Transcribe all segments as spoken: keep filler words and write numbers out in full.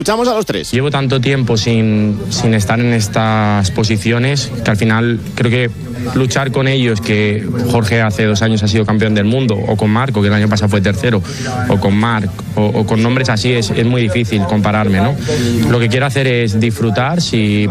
Escuchamos a los tres. Llevo tanto tiempo sin, sin estar en estas posiciones que al final creo que luchar con ellos, que Jorge hace dos años ha sido campeón del mundo, o con Marco, que el año pasado fue tercero, o con Marc, o, o con nombres así, es, es muy difícil compararme, ¿no? Lo que quiero hacer es disfrutar. Si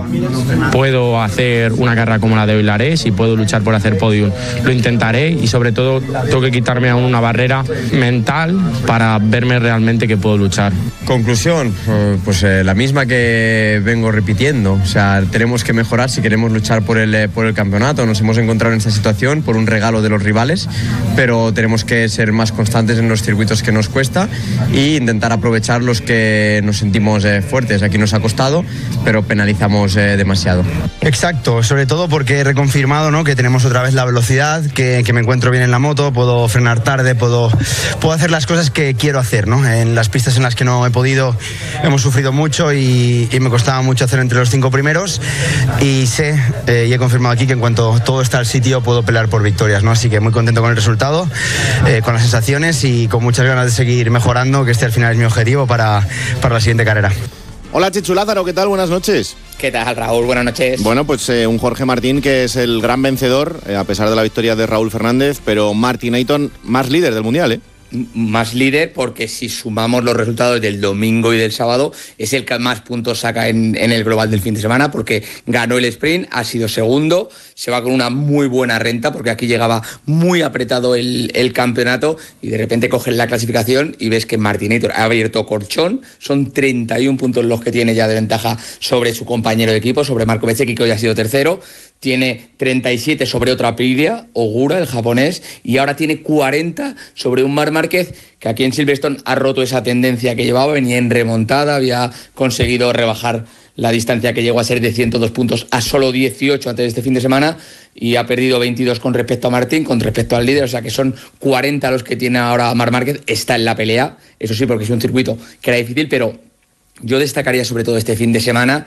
puedo hacer una carrera como la de hoy, la haré. Si puedo luchar por hacer podium, lo intentaré, y sobre todo tengo que quitarme aún una barrera mental para verme realmente que puedo luchar. Conclusión, pues eh, la misma que vengo repitiendo. O sea, tenemos que mejorar si queremos luchar por el, por el campeonato. Nos hemos encontrado en esta situación por un regalo de los rivales, pero tenemos que ser más constantes en los circuitos que nos cuesta e intentar aprovechar los que nos sentimos eh, fuertes. Aquí nos ha costado, pero penalizamos eh, demasiado. Exacto, sobre todo porque he reconfirmado, ¿no?, que tenemos otra vez la velocidad, que, que me encuentro bien en la moto, puedo frenar tarde, puedo, puedo hacer las cosas que quiero hacer, ¿no? En las pistas en las que no he podido hemos sufrido mucho y, y me costaba mucho hacer entre los cinco primeros, y sé eh, y he confirmado aquí que en cuanto todo está al sitio puedo pelear por victorias, ¿no? Así que muy contento con el resultado, eh, con las sensaciones y con muchas ganas de seguir mejorando, que este al final es mi objetivo para, para la siguiente carrera. Hola, Chechu Lázaro, ¿qué tal? Buenas noches. ¿Qué tal, Raúl? Buenas noches. Bueno, pues eh, un Jorge Martín que es el gran vencedor, eh, a pesar de la victoria de Raúl Fernández, pero Martin Eiton más líder del Mundial, ¿eh? Más líder, porque si sumamos los resultados del domingo y del sábado, es el que más puntos saca en, en el global del fin de semana, porque ganó el sprint, ha sido segundo, se va con una muy buena renta, porque aquí llegaba muy apretado el, el campeonato, y de repente coges la clasificación y ves que Martinator ha abierto corchón. Son treinta y un puntos los que tiene ya de ventaja sobre su compañero de equipo, sobre Marco Bezzecchi, que hoy ha sido tercero. Tiene treinta y siete sobre otra Aprilia, Ogura, el japonés, y ahora tiene cuarenta sobre un Marc Márquez, que aquí en Silverstone ha roto esa tendencia que llevaba, venía en remontada, había conseguido rebajar la distancia que llegó a ser de ciento dos puntos a solo dieciocho antes de este fin de semana, y ha perdido veintidós con respecto a Martín, con respecto al líder, o sea que son cuarenta los que tiene ahora Marc Márquez. Está en la pelea, eso sí, porque es un circuito que era difícil, pero yo destacaría sobre todo este fin de semana,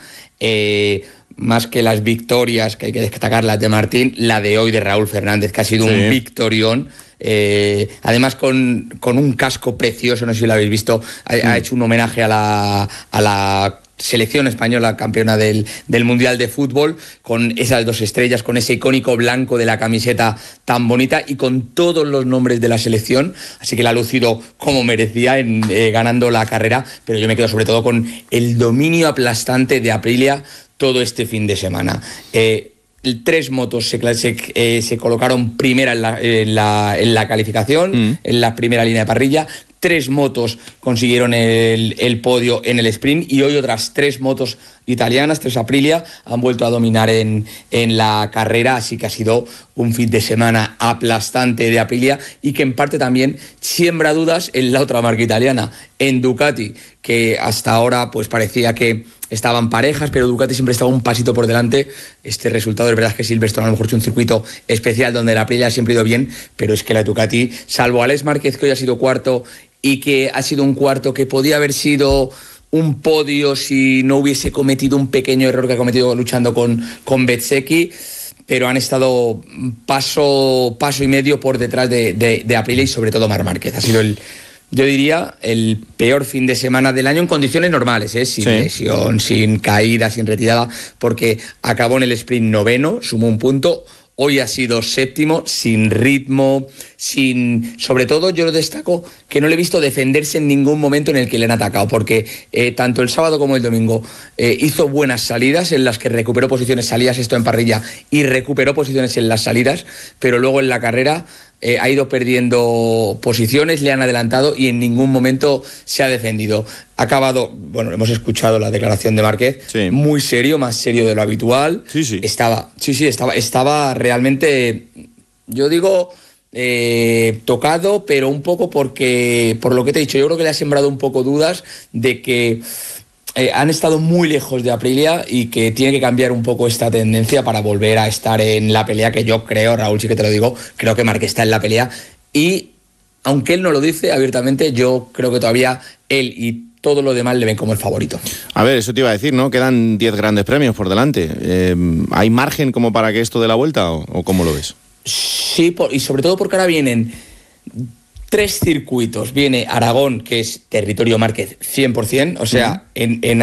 eh, más que las victorias, que hay que destacar las de Martín, la de hoy de Raúl Fernández, que ha sido sí. un victorión. Eh, además con, con un casco precioso, no sé si lo habéis visto, ha, sí. ha hecho un homenaje a la, a la selección española campeona del, del Mundial de Fútbol, con esas dos estrellas, con ese icónico blanco de la camiseta tan bonita y con todos los nombres de la selección, así que la ha lucido como merecía en, eh, ganando la carrera, pero yo me quedo sobre todo con el dominio aplastante de Aprilia todo este fin de semana. Eh, Tres motos se, se, eh, se colocaron primera en la, en la, en la calificación, mm. en la primera línea de parrilla. Tres motos consiguieron el, el podio en el sprint, y hoy otras tres motos italianas, tres Aprilia, han vuelto a dominar en, en la carrera, así que ha sido un fin de semana aplastante de Aprilia, y que en parte también siembra dudas en la otra marca italiana, en Ducati, que hasta ahora pues parecía que estaban parejas, pero Ducati siempre estaba un pasito por delante. Este resultado, es verdad que Silverstone a lo mejor es un circuito especial donde la Aprilia siempre ha ido bien, pero es que la Ducati, salvo Alex Márquez, que hoy ha sido cuarto, y que ha sido un cuarto que podía haber sido un podio si no hubiese cometido un pequeño error que ha cometido luchando con, con Bezzecchi, pero han estado paso, paso y medio por detrás de, de, de Aprilia y sobre todo Marc Márquez. Ha sido el, yo diría, el peor fin de semana del año en condiciones normales, ¿eh? Sin sí. lesión, sin caída, sin retirada, porque acabó en el sprint noveno, sumó un punto. Hoy ha sido séptimo, sin ritmo, sin... Sobre todo yo lo destaco que no le he visto defenderse en ningún momento en el que le han atacado, porque eh, tanto el sábado como el domingo eh, hizo buenas salidas en las que recuperó posiciones, salías esto en parrilla y recuperó posiciones en las salidas, pero luego en la carrera eh, ha ido perdiendo posiciones, le han adelantado y en ningún momento se ha defendido. Ha acabado, bueno, hemos escuchado la declaración de Márquez, sí. muy serio, más serio de lo habitual. Sí, sí. Estaba, sí, sí, estaba, estaba realmente, yo digo, eh, tocado, pero un poco porque, por lo que te he dicho, yo creo que le ha sembrado un poco dudas de que eh, han estado muy lejos de Aprilia y que tiene que cambiar un poco esta tendencia para volver a estar en la pelea, que yo creo, Raúl, sí que te lo digo, creo que Márquez está en la pelea y, aunque él no lo dice abiertamente, yo creo que todavía él y todo lo demás le ven como el favorito. A ver, eso te iba a decir, ¿no? Quedan diez grandes premios por delante. Eh, ¿Hay margen como para que esto dé la vuelta o, o cómo lo ves? Sí, por, y sobre todo porque ahora vienen tres circuitos. Viene Aragón, que es territorio Márquez cien por ciento, o sea, en, en